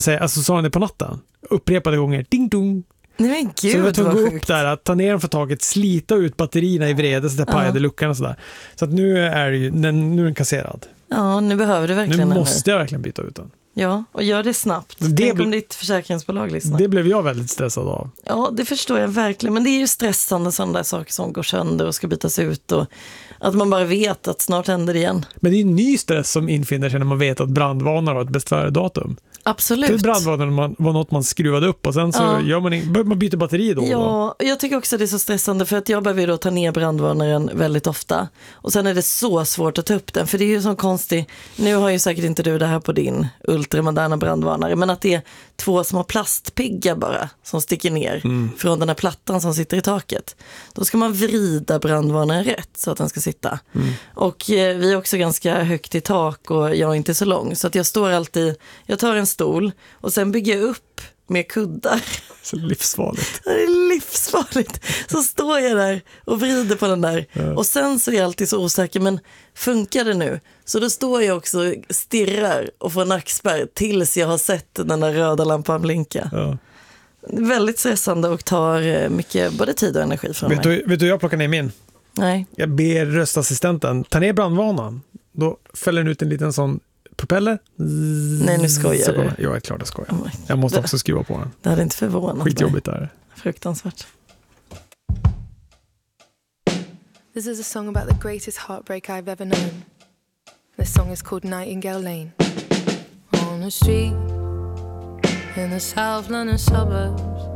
Alltså sa han det på natten. Upprepade gånger. Ding dong. Nej men gud, så jag tog vad upp sjukt. där, att ta ner dem från taket, slita ut batterierna i vrede så det pajade luckan och sådär. Så att nu är det ju, nu är den kasserad. Ja, nu behöver du verkligen Nu måste jag verkligen byta ut den. Ja, och gör det snabbt. Tänk om ditt försäkringsbolag lyssnar. Det blev jag väldigt stressad av. Ja, det förstår jag verkligen. Men det är ju stressande sådana där saker som går sönder och ska bytas ut. Och att man bara vet att snart händer det igen. Men det är en ny stress som infinner sig när man vet att brandvarnare har ett bäst före-datum. Absolut. För brandvarnaren var något man skruvade upp och sen så gör man byter batteri då. Ja, jag tycker också att det är så stressande för att jag behöver då ta ner brandvarnaren väldigt ofta. Och sen är det så svårt att ta upp den, för det är ju så konstigt. Nu har ju säkert inte du det här på din ultramoderna brandvarnare, men att det är 2 små plastpiggar bara som sticker ner från den här plattan som sitter i taket. Då ska man vrida brandvarnaren rätt så att den ska sitta. Och vi är också ganska högt i tak och jag är inte så lång, så att jag tar en stol och sen bygger jag upp med kuddar. Så livsfarligt. Det är livsfarligt. Så står jag där och vrider på den där. Ja. Och sen så är jag alltid så osäker, men funkar det nu? Så då står jag också och stirrar och får nackspärr tills jag har sett den där röda lampan blinka. Ja. Väldigt stressande och tar mycket både tid och energi från mig. Vet du jag plockar ner min? Nej. Jag ber röstassistenten ta ner brandvarnaren. Då fäller den ut en liten sån propeller. Nej, nu skojar du. Jag är klart jag skojar. Jag måste också skruva på den. Det hade inte förvånat Skitjobbigt där. Fruktansvärt. This is a song about the greatest heartbreak I've ever known. This song is called Nightingale Lane. On the street in the South London suburbs,